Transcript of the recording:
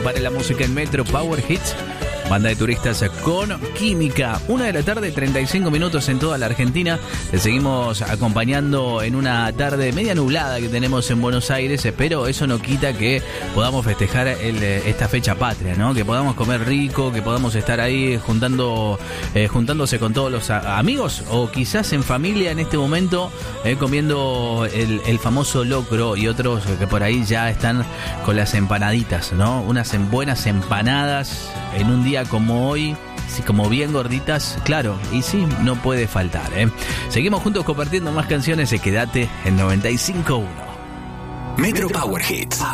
para la música en Metro Power Hits. Banda de turistas con Química. 1:35 p.m. en toda la Argentina. Te seguimos acompañando en una tarde media nublada que tenemos en Buenos Aires, pero eso no quita que podamos festejar esta fecha patria, ¿no? Que podamos comer rico, que podamos estar ahí juntándose con todos los amigos o quizás en familia en este momento, comiendo el famoso locro y otros que por ahí ya están con las empanaditas, ¿no? Unas buenas empanadas en un día como hoy, sí, como bien gorditas, claro, y sí, no puede faltar, ¿eh? Seguimos juntos compartiendo más canciones y quédate en 95.1. Metro Power Hits.